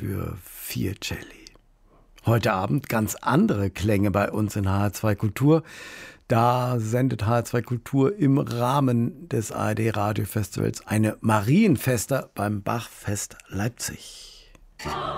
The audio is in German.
für 4 Celli. Heute Abend ganz andere Klänge bei uns in HR2 Kultur. Da sendet HR2 Kultur im Rahmen des ARD Radiofestivals eine Marienfester beim Bachfest Leipzig.